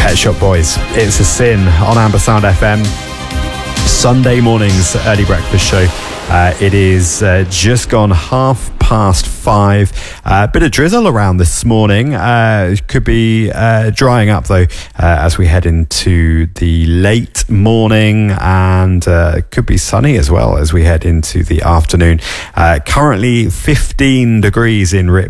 Pet Shop Boys, It's a Sin on Ambersand FM. Sunday morning's early breakfast show. It is just gone 5:30. Bit of drizzle around this morning. It could be drying up though as we head into the late morning, and it could be sunny as well as we head into the afternoon. Currently 15 degrees in Rip